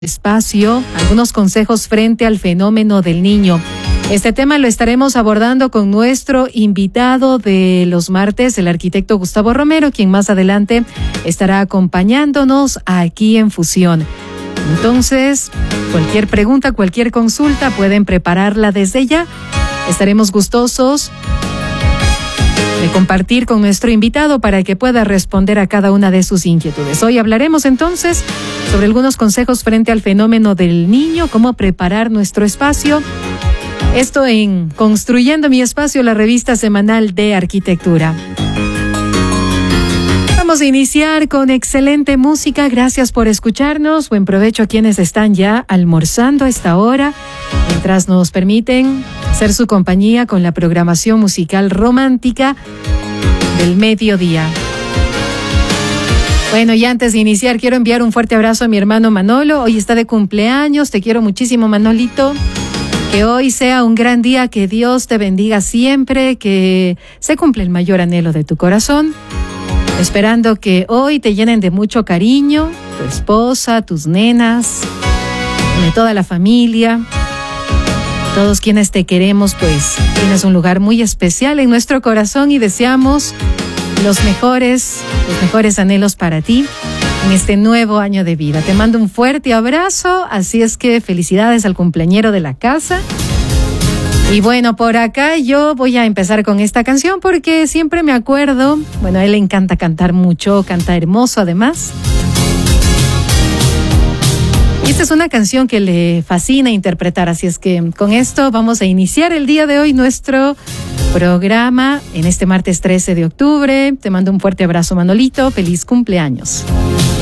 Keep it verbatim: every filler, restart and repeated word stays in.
Espacio, algunos consejos frente al fenómeno del niño. Este tema lo estaremos abordando con nuestro invitado de los martes, el arquitecto Gustavo Romero, quien más adelante estará acompañándonos aquí en Fusión. Entonces, cualquier pregunta, cualquier consulta, pueden prepararla desde ya. Estaremos gustosos de compartir con nuestro invitado para que pueda responder a cada una de sus inquietudes. Hoy hablaremos entonces sobre algunos consejos frente al fenómeno del niño, cómo preparar nuestro espacio. Esto en Construyendo mi Espacio, la revista semanal de arquitectura. Vamos a iniciar con excelente música. Gracias por escucharnos. Buen provecho a quienes están ya almorzando a esta hora, mientras nos permiten hacer su compañía con la programación musical romántica del mediodía. Bueno, y antes de iniciar, quiero enviar un fuerte abrazo a mi hermano Manolo. Hoy está de cumpleaños. Te quiero muchísimo, Manolito. Que hoy sea un gran día, que Dios te bendiga siempre, que se cumpla el mayor anhelo de tu corazón. Esperando que hoy te llenen de mucho cariño, tu esposa, tus nenas, de toda la familia, todos quienes te queremos, pues tienes un lugar muy especial en nuestro corazón y deseamos los mejores, los mejores anhelos para ti en este nuevo año de vida. Te mando un fuerte abrazo, así es que felicidades al cumpleañero de la casa. Y bueno, por acá yo voy a empezar con esta canción porque siempre me acuerdo, bueno, a él le encanta cantar mucho, canta hermoso además. Y esta es una canción que le fascina interpretar, así es que con esto vamos a iniciar el día de hoy nuestro programa en este martes trece de octubre. Te mando un fuerte abrazo, Manolito, feliz cumpleaños.